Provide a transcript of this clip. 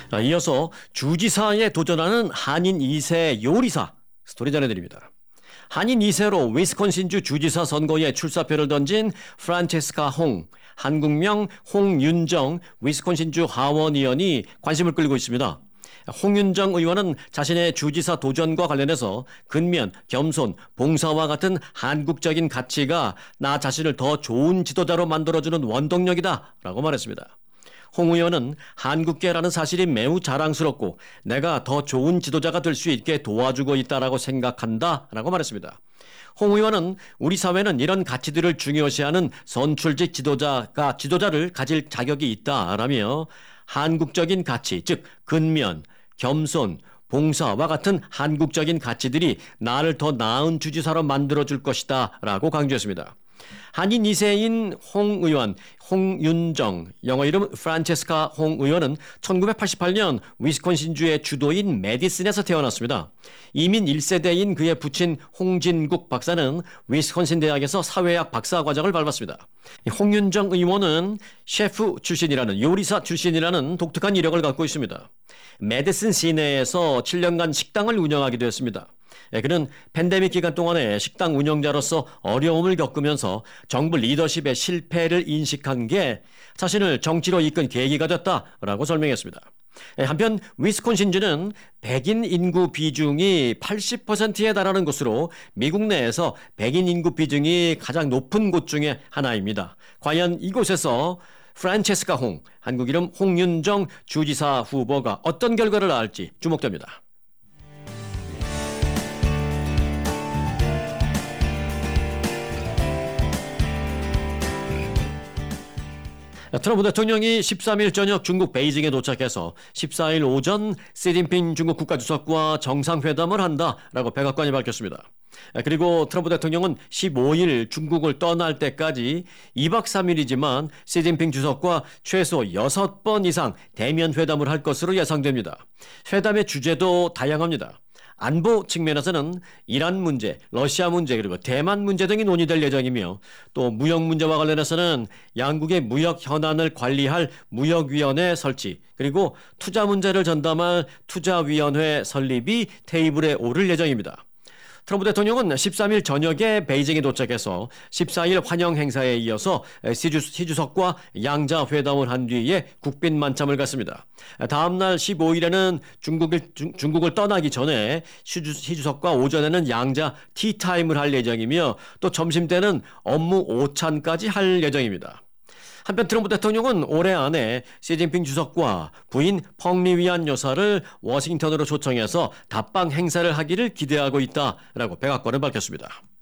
이어서 주지사에 도전하는 한인 2세 요리사 스토리 전해드립니다. 한인 2세로 위스콘신주 주지사 선거에 출사표를 던진 프란체스카 홍, 한국명 홍윤정 위스콘신주 하원 의원이 관심을 끌고 있습니다. 홍윤정 의원은 자신의 주지사 도전과 관련해서 근면, 겸손, 봉사와 같은 한국적인 가치가 나 자신을 더 좋은 지도자로 만들어주는 원동력이다 라고 말했습니다. 홍 의원은 한국계라는 사실이 매우 자랑스럽고 내가 더 좋은 지도자가 될 수 있게 도와주고 있다라고 생각한다라고 말했습니다. 홍 의원은 우리 사회는 이런 가치들을 중요시하는 선출직 지도자를 가질 자격이 있다라며 한국적인 가치, 즉 근면, 겸손, 봉사와 같은 한국적인 가치들이 나를 더 나은 주지사로 만들어줄 것이다 라고 강조했습니다. 한인 2세인 홍 의원, 홍윤정, 영어 이름 프란체스카 홍 의원은 1988년 위스콘신주의 주도인 매디슨에서 태어났습니다. 이민 1세대인 그의 부친 홍진국 박사는 위스콘신 대학에서 사회학 박사 과정을 밟았습니다. 홍윤정 의원은 셰프 출신이라는 요리사 출신이라는 독특한 이력을 갖고 있습니다. 매디슨 시내에서 7년간 식당을 운영하기도 했습니다. 그는 팬데믹 기간 동안에 식당 운영자로서 어려움을 겪으면서 정부 리더십의 실패를 인식한 게 자신을 정치로 이끈 계기가 됐다라고 설명했습니다. 한편 위스콘신주는 백인 인구 비중이 80%에 달하는 곳으로 미국 내에서 백인 인구 비중이 가장 높은 곳 중에 하나입니다. 과연 이곳에서 프란체스카 홍, 한국 이름 홍윤정 주지사 후보가 어떤 결과를 낳을지 주목됩니다. 트럼프 대통령이 13일 저녁 중국 베이징에 도착해서 14일 오전 시진핑 중국 국가주석과 정상회담을 한다라고 백악관이 밝혔습니다. 그리고 트럼프 대통령은 15일 중국을 떠날 때까지 2박 3일이지만 시진핑 주석과 최소 6번 이상 대면 회담을 할 것으로 예상됩니다. 회담의 주제도 다양합니다. 안보 측면에서는 이란 문제, 러시아 문제 그리고 대만 문제 등이 논의될 예정이며 또 무역 문제와 관련해서는 양국의 무역 현안을 관리할 무역위원회 설치 그리고 투자 문제를 전담할 투자위원회 설립이 테이블에 오를 예정입니다. 트럼프 대통령은 13일 저녁에 베이징에 도착해서 14일 환영 행사에 이어서 시 주석과 양자 회담을 한 뒤에 국빈 만찬을 갖습니다. 다음 날 15일에는 중국을 떠나기 전에 시 주석과 오전에는 양자 티타임을 할 예정이며 또 점심 때는 업무 오찬까지 할 예정입니다. 한편 트럼프 대통령은 올해 안에 시진핑 주석과 부인 펑리위안 여사를 워싱턴으로 초청해서 답방 행사를 하기를 기대하고 있다라고 백악관은 밝혔습니다.